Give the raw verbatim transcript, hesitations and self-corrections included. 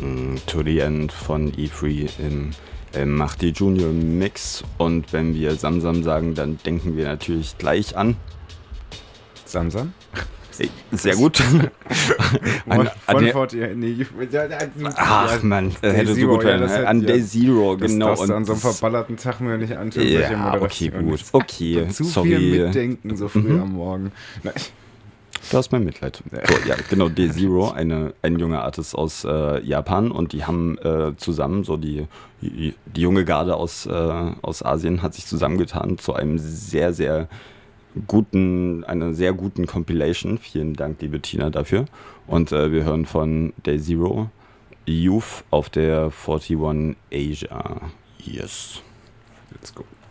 To the End von E drei im äh, Mahdi Junior Mix. Und wenn wir Samsam sagen, dann denken wir natürlich gleich an Samsam? Sehr gut. an, an, an der, nee, ach man, das hätte so gut werden. Ja, an Day Zero, das genau. Das an so einem verballerten Tag mir nicht anschauen. Ja, okay, gut. Okay, zu sorry. viel mitdenken so früh mhm. am Morgen. Nein. Du hast mein Mitleid. So, ja, genau, Day Zero, eine, ein junger Artist aus äh, Japan, und die haben äh, zusammen, so die, die, die junge Garde aus, äh, aus Asien hat sich zusammengetan zu einem sehr, sehr guten, einer sehr guten Compilation. Vielen Dank, liebe Tina, dafür. Und äh, wir hören von Day Zero Youth auf der einundvierzig Asia. Yes. Let's go.